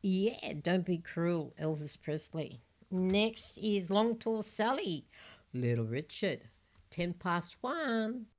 Yeah, Don't Be Cruel, Elvis Presley. Next is Long Tall Sally, Little Richard, 10 past 1.